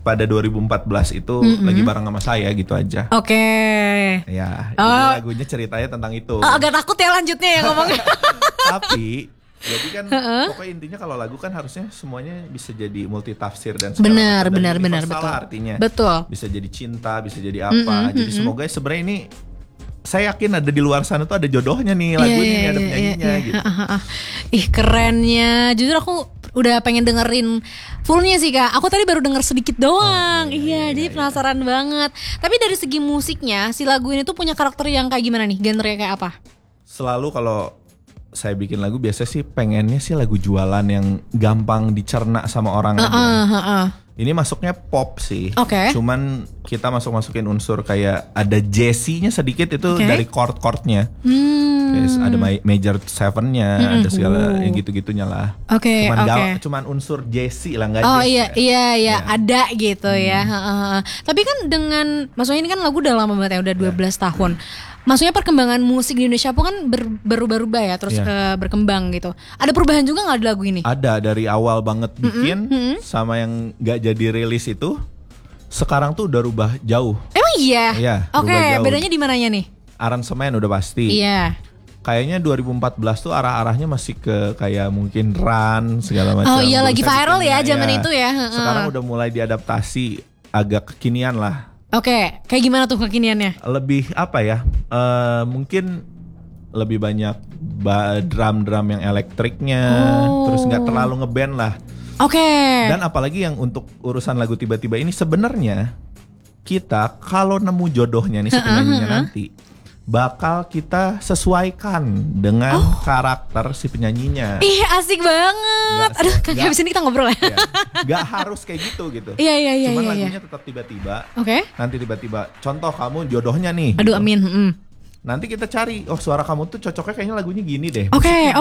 pada 2014 itu lagi bareng sama saya gitu aja. Oke. Ya, ini lagunya ceritanya tentang itu. Agak takut ya lanjutnya ya ngomongnya. Tapi jadi kan pokoknya intinya kalau lagu kan harusnya semuanya bisa jadi multitafsir dan segala macam. Benar betul. Artinya. Betul. Bisa jadi cinta, bisa jadi apa. Jadi semoga sebenarnya ini saya yakin ada di luar sana tuh ada jodohnya nih lagu ini, ada penyanyinya gitu. Ih kerennya. Jujur aku udah pengen dengerin fullnya sih Kak. Aku tadi baru denger sedikit doang. Jadi penasaran banget. Tapi dari segi musiknya, si lagu ini tuh punya karakter yang kayak gimana nih? Genre kayak apa? Selalu kalau saya bikin lagu biasa sih pengennya sih lagu jualan yang gampang dicerna sama orang aja. Ini masuknya pop sih. Cuman kita masukin unsur kayak ada jazzy-nya sedikit itu dari chord-chordnya. Yes, ada major 7-nya, ada segala yang gitu-gitunya lah. Cuman unsur jazzy lah, nggak jazz. Iya, ada gitu ya. Tapi kan dengan, maksudnya ini kan lagu udah lama banget ya, udah 12 tahun. Maksudnya perkembangan musik di Indonesia pun kan berubah-ubah ya, terus berkembang gitu. Ada perubahan juga nggak di lagu ini? Ada, dari awal banget bikin sama yang nggak jadi rilis itu, sekarang tuh udah rubah jauh. Emang iya? Iya. Bedanya di mananya nih? Aransemen udah pasti. Iya. Kayaknya 2014 tuh arah-arahnya masih ke kayak mungkin run segala macam. Oh iya, lagi viral ya zaman itu ya. Sekarang udah mulai diadaptasi agak kekinian lah. Kayak gimana tuh kekiniannya? Lebih apa ya? Mungkin lebih banyak drum yang elektriknya, terus nggak terlalu ngeband lah. Dan apalagi yang untuk urusan lagu tiba-tiba ini sebenarnya kita kalau nemu jodohnya nih si penyanyinya nanti bakal kita sesuaikan dengan karakter si penyanyinya. Ih asik banget. Aduh kakak abis ini kita ngobrol ya. Gak harus kayak gitu. Iya. Cuman lagunya tetap tiba-tiba. Nanti tiba-tiba contoh kamu jodohnya nih. Aduh gitu. amin. Nanti kita cari, suara kamu tuh cocoknya kayaknya lagunya gini deh. Oke.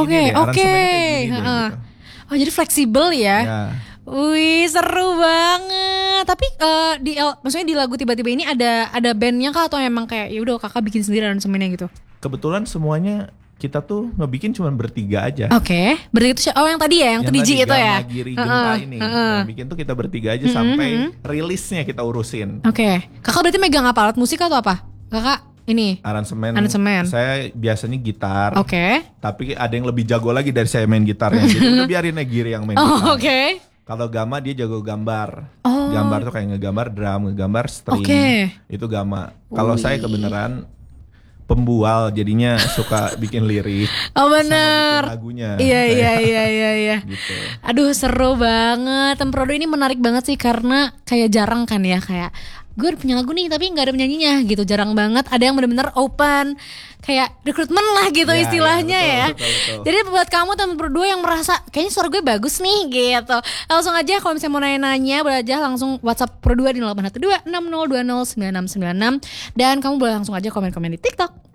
Gitu. Jadi fleksibel ya. Wih seru banget. Tapi maksudnya di lagu tiba-tiba ini ada bandnya kah atau emang kayak ya udah kakak bikin sendiri aransemennya gitu? Kebetulan semuanya kita tuh ngebikin cuma bertiga aja. Berarti itu yang tadi ya, yang 3G itu ya. Yang Giri Genta ini. Yang bikin tuh kita bertiga aja sampai rilisnya kita urusin. Kakak berarti megang apa, alat musik atau apa? Kakak ini aransemen. Saya biasanya gitar. Tapi ada yang lebih jago lagi dari saya main gitarnya. Jadi udah biarin Giri yang main gitar. Kalau Gama dia jago gambar. Gambar tuh kayak ngegambar drum, ngegambar string. Itu Gama. Kalau saya kebenaran pembual, jadinya suka bikin lirik. Bener. Sama bikin lagunya. Iya. Gitu. Aduh seru banget. Temprodo ini menarik banget sih karena kayak jarang kan ya, kayak gue udah punya lagu nih tapi gak ada penyanyinya gitu, jarang banget. Ada yang benar-benar open kayak rekrutmen lah gitu istilahnya ya. Betul. Jadi buat kamu teman berdua yang merasa kayaknya suara gue bagus nih gitu, langsung aja kalau misalnya mau nanya-nanya boleh aja langsung WhatsApp Pro 2 di 0812 6020 9696 dan kamu boleh langsung aja komen-komen di TikTok.